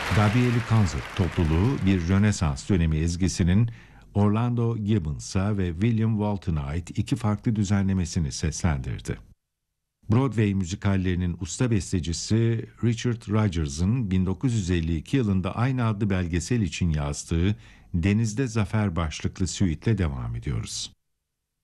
Gabrieli Concert topluluğu bir Rönesans dönemi ezgisinin Orlando Gibbons'a ve William Walton'a ait iki farklı düzenlemesini seslendirdi. Broadway müzikallerinin usta bestecisi Richard Rodgers'ın 1952 yılında aynı adlı belgesel için yazdığı Denizde Zafer başlıklı süitle devam ediyoruz.